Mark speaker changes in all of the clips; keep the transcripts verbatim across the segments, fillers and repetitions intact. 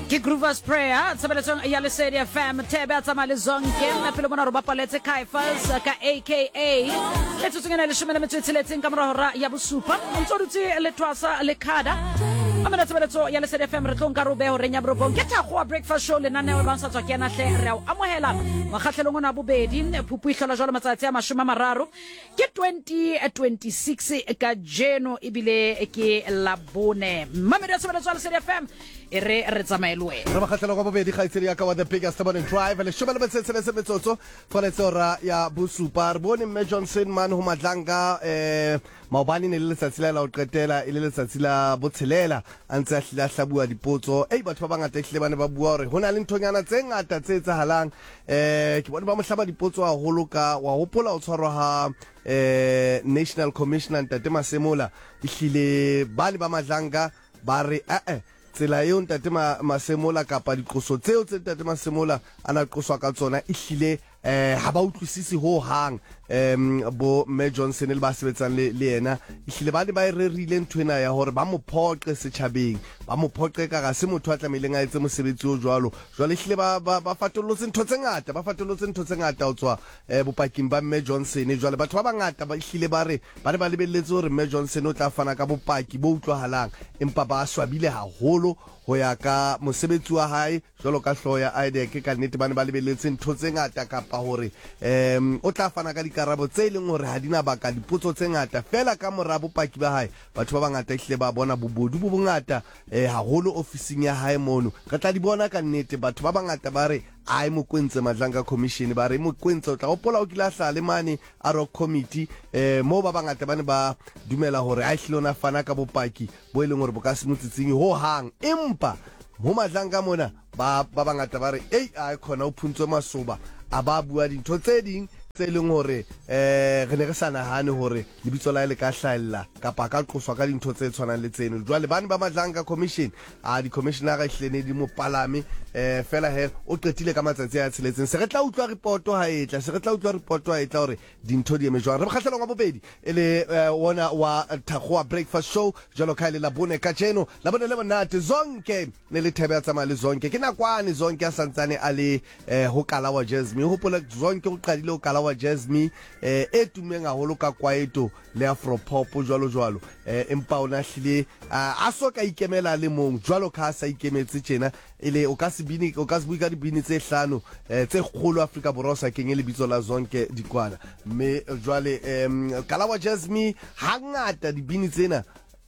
Speaker 1: Ke Groovers Prayer tsabeletsong ya Lesedi F M Thebe a tsamaya le zonke na pele mona re bapaletse Kaifas ka aka le tsutsengena le shome le metswetseletseng ka morahora ya bosupa ntse dutse le twasa le khada amana tsebeletso ya Lesedi F M re tlong ka robe ho renya borobong ke thakgo breakfast show le nane ba ntsa tswa kena hle re a amohela makgatlhelong ona bobedi phuphu ihlola jwalo matsatsi a mashome a mararo ke twenty twenty-six ka Jeno ibile ke labone mamedi tsebeletso ya Lesedi F M ere re tsamaelwe
Speaker 2: re makgatlelo go bobedi ga itsedi ya ka wa the biggest morning drive le shobela betsetse le semetsotso for le tsora ya bosupa re bone Mme Johnson man ho madlanga eh maobani ne le letsatsi la o qetela ile letsatsi la botshelela antse a hlila hlabua dipotso ei batho ba bangata hlile bane ba bua hore hona le nthonyana tse ngata tse etsahalang eh ke bone ba mo hlaba dipotso a holoka wa hopola o tshwarwa ha eh National Commissioner Ntate Masemola ihlile bale ba madlanga ba re a eh tsela eo Ntate Masemola kapa diqoso tseo tse Ntate Masemola ana qoswa ka tsona ihlile eh ha ba utlwisisi ho hang em bo Mme Johnson le ba sebetsang le yena ihlile ba le ba rerile nthwena ya hore ba mo phoqe setjhabeng ba mo phoqe ka ga se motho a tlameleng a etse mosebetsi o jwalo jwale ihlile ba ba fatolotse ntho tse ngata ba fatolotse ntho tse ngata o tswa eh bopaking ba Mme Johnson jwale batho ba bangata ba ihlile ba re ba re ba lebelletse hore Mme Johnson o tla fana ka bopaki bo utlwahalang empa ba swabile haholo ho ya ka mosebetsi wa hae jwalo ka hloya I D ke ka nnete bane ba lebelletse ntho tse ngata kapa hore em o tla fana ka dikarabo tse leng hore ha dina baka dipotso tse ngata fela ka morabo paki ba hae batho ba bangata ihle ba bona bobodu bo bongata eh haholo officing ya hae mono re tla di bona ka nnete batho ba bangata ba re ai mo kwentse madlanga commission ba re mo kwentse o tla opola o kila hla le mane a rock committee eh mo ba bangata bane ba dumela hore a hlona fana ka bopaki bo eleng hore bo ka se motsitsing ho hang empa mo madlanga mona ba ba bangata ba re ei a khona o phuntswe masoba a ba bua dintho tse ding tse leng hore eh re ne re sana hane hore lebitso la ile ka hlaella kapa ka qoswa ka dintho tse tshwanang le tseno jwale bane ba madlanga commission a di commissioner ga hlene di mo palame eh fela he o qetile ka matsatsi a tsheletseng se re tla utlwa reporto ha etla se re tla utlwa reporto ha etla hore dintho di eme jwang re bokgatlelo wa bobedi ele wona wa thakgoa breakfast show jalo ka ile la bone ka Jeno la bone le monate zonke ne le Thebe a tsamaya le zonke ke nakwane zonke a santsane a le eh ho kala wa Jasmine ho pola zonke o qadile ho kala wa Jasmine eh e tumeng a holo ka kwaeto le afro pop jwalo jwalo eh empa ona hlile a soka ikemela le mong jwalo ka sa ikemetse tjena ile o ka se bini o ka se buika di bini tse hlano eh tse kgolo Afrika Borwa sa kenge le bitso la zonke dikwana me jwale em kala wa Jasmine hangata di bini tsena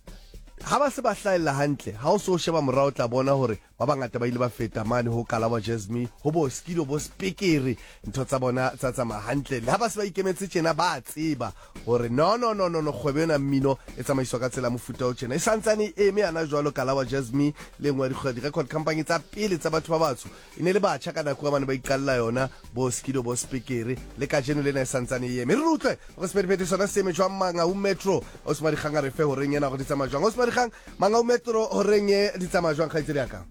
Speaker 2: ha ba se ba hlaela hantle ha o so sheba morao tla bona hore ba bangata ba ile ba feta mane ho kala wa Jasmine ho bo skido bo speaker ntho tsa bona tsa tsa hantle ha ba se ba ikemetse tjena ba tseba hore no no no no no khwebena mmino e tsamaiswa ka tsela mofuta o tjena e santsane e me ana jwalo kala wa Jasmine le ngwa di record company tsa pele tsa batho ba batsho ine le ba tjha ka nako mane ba ikalla yona bo skido bo speaker le ka Jeno le na santsane ye me rutlwe go se pedi sona se me jwa manga u metro o se ba di khanga re fe hore nyena go di tsama jwang o se ba di khang manga u metro hore nye di tsama jwang khaitsedi aka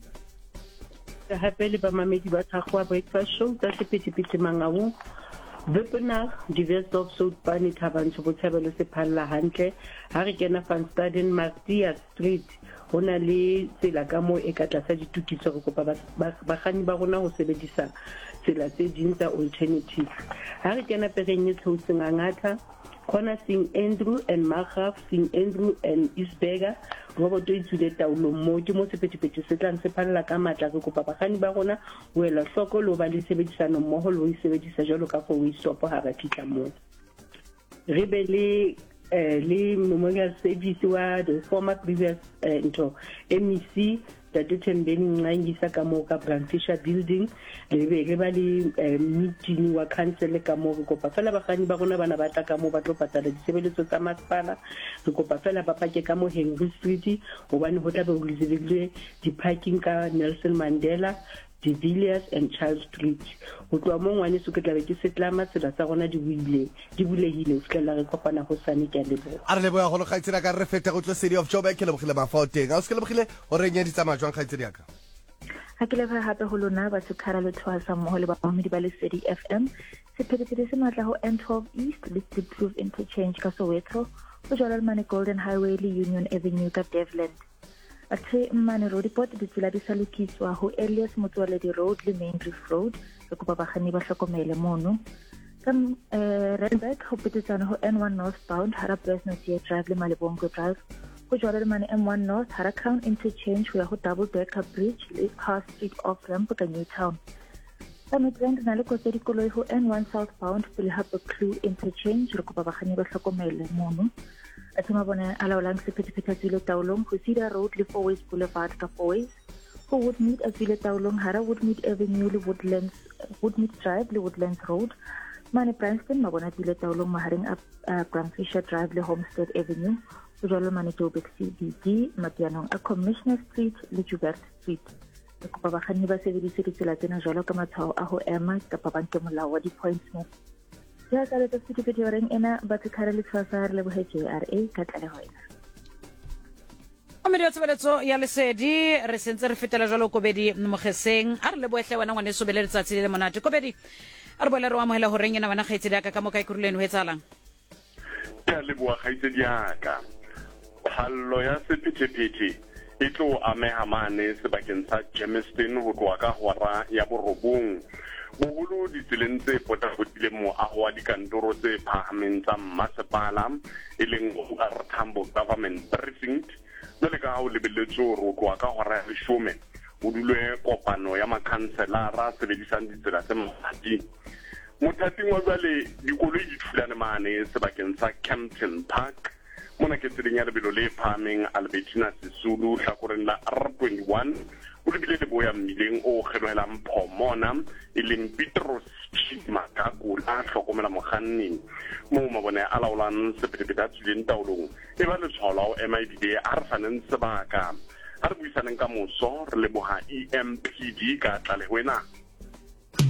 Speaker 3: hape le ba mamedi ba thakgoa breakfast show tsa sepetipiti mangau Vipana diverse of so pani tabantsho botshabelo se phalla hantle ha re kena van Staden Martia Street hona le tsela ka mo e ka tlasa ditukiso go kopa ba gani ba rona go sebedisa tsela tse ding tsa alternative ha re kena pereng tshotseng ngata khona Sing Andrew and Magaf Sing Andrew and Isberger go to itse taolo mo ke mo sepetipeti se tlang se phalla ka matla go kopa ba gani ba rona wela hloko lo ba le sebedisano mo ho lo sebedisa jalo ka go we stop ha ba fitla mo re be le eh le memorial service wa the former previous into M E C Tate Thembeni Nqayisa ka mo ka Brandfisher building le be re ba le meeting wa council ka mo go kopa fela ba gani ba rona bana ba tla ka mo ba tlo patala ditshebeletso tsa masepala re kopa fela ba pake ka mo Henry Street hobane ho tla be ho lizile di parking ka Nelson Mandela De Villiers and Charles Street ho tloa mo ngwane se ke tla be ke setlama tsela tsa rona di buile di bulehile o fela re kopana ho sane ke le bo
Speaker 2: a re le boya go lo khaitsela ka re feta go tlo City of Joburg ke le bogile mafauteng a o se ke le bogile o re nya di tsama jwang khaitsedi aka
Speaker 4: ha ke le ba hape ho lona ba se khara le thwasa mo le ba mamedi ba Lesedi F M se phedipedi se matla ho N twelve East le Proof Interchange ka Soweto ho jwala le mane Golden Highway le Union Avenue ka Devland athe mmane road report ditsela di sa lokiswa ho Elias Motsoaledi road le Main Reef road re kopa bakganni ba hlokomele mono ka Randburg ho petetsana ho N one northbound hara Besnosia drive le Malebongo drive go jwale le mane M one north hara Crown interchange ho ya ho double decker bridge le Car Street off ramp ka Newtown ka Midrand na le kotse dikoloi ho N one southbound pele ha Clue interchange re kopa bakganni ba hlokomele mono atsema bona alaolang sephethephethe tsile taolong ho Cedar road le Fourways boulevard ka Fourways ho Woodmead azile taolong hara Woodmead avenue le Woodlands Woodmead drive le Woodlands road mane Branston mabona tsile taolong mahareng a uh, Gramfisher drive le Homestead avenue ho jwalo mane Joburg C B D mapianong a Commissioner street le Joubert street re kopa bakganni ba sebedise ditsela tsena jwalo ka matshwao a ho ema kapa ba nke molao wa di-points mo ya ka letsa sephethephethe oreng ena ba tshekare le tshwasa re lebohe J R A ka tlaleho ena
Speaker 1: Omedi wa tshebeletso ya lesedi re sentse re fetela jwalo Kobedi Mogeseng a re lebohle wena ngwane sobele letsatsi le monate Kobedi a re boela re wa mohela ho reng ena bana kgaitsedi aka ka mo kae kuruleng ho etsalang
Speaker 5: ya leboa kgaitsedi aka phallo ya sephethephethe e tlo ameha mane sebakeng sa Germiston ho tloha ka hora ya borobong boholo ditseleng tse potapotileng moaho wa dikantoro tse phahameng tsa mmasepala e leng Tambo government precinct jwale ka ha o lebelletse hore ho tloha ka hora ya leshome ho dulwe kopano ya makhanselara sebedisang ditsela tse mabapi mothating wa jwale dikoloi di thulane mane sebakeng sa Campton Park mona ke tseleng ya lebelo le phahameng Albertina Sisulu hlakoreng la R twenty-one o lebile le boya mmileng o kgelohelang Pomona e leng Petros Makaku la hlokomela mokganni moo mabone a laolang sephethephethe a tswileng taolong e ba letshwao la ho ema ebile a re faneng sebaka ha re buisaneng ka moso re leboha E M P D ka tlaleho ena